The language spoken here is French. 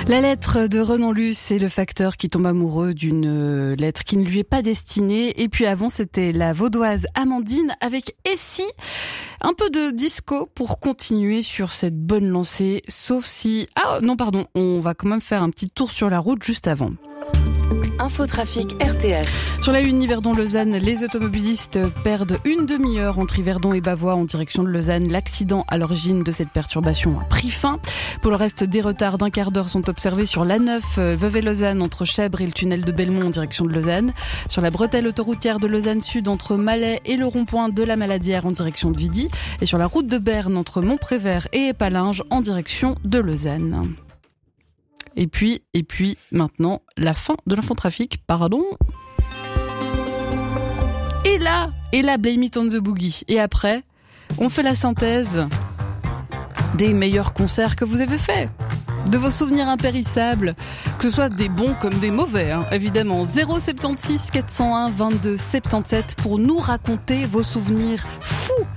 La lettre de Renan Luce et le facteur qui tombe amoureux d'une lettre qui ne lui est pas destinée. Et puis avant, c'était la vaudoise Amandine avec Essie. Un peu de disco pour continuer sur cette bonne lancée. Sauf si... Ah non, pardon, on va quand même faire un petit tour sur la route juste avant. Infotrafic RTS. Sur la une Yverdon-Lausanne, les automobilistes perdent une demi-heure entre Yverdon et Bavois en direction de Lausanne. L'accident à l'origine de cette perturbation a pris fin. Pour le reste, des retards d'un quart d'heure sont observés sur l'A9 Vevey-Lausanne entre Chèvres et le tunnel de Belmont en direction de Lausanne. Sur la bretelle autoroutière de Lausanne-Sud entre Malais et le rond-point de la Maladière en direction de Vidy. Et sur la route de Berne entre Montprévert et Épalinges en direction de Lausanne. Et puis, maintenant, la fin de l'infotrafic, pardon. Et là, Blame It on the Boogie. Et après, on fait la synthèse des meilleurs concerts que vous avez faits. De vos souvenirs impérissables, que ce soit des bons comme des mauvais, évidemment. 076 401 22 77 pour nous raconter vos souvenirs